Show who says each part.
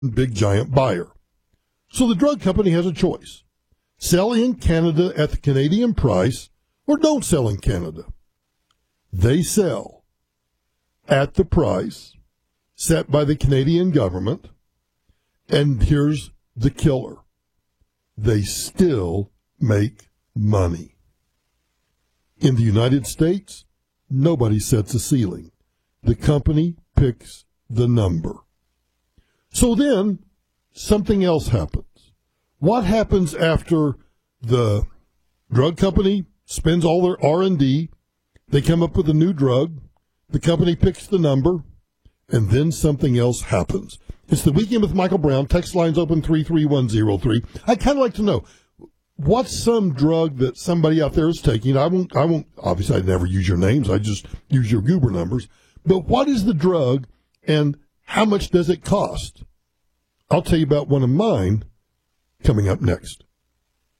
Speaker 1: big giant buyer. So the drug company has a choice. Sell in Canada at the Canadian price or don't sell in Canada. They sell at the price set by the Canadian government, and here's the killer. They still make money. In the United States, nobody sets a ceiling. The company picks the number. So then, something else happens. What happens after the drug company spends all their R&D, they come up with a new drug, the company picks the number, and then something else happens. It's the Weekend with Michael Brown. Text lines open 33103. I'd kind of like to know, what's some drug that somebody out there is taking? I won't, obviously I'd never use your names. I just use your Goober numbers. But what is the drug and how much does it cost? I'll tell you about one of mine coming up next.